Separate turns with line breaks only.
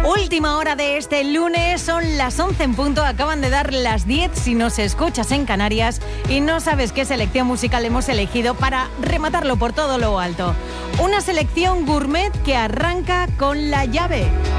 Última hora de este lunes, son las 11 en punto, acaban de dar las 10 si nos escuchas en Canarias y no sabes qué selección musical hemos elegido para rematarlo por todo lo alto. Una selección gourmet que arranca con La Llave.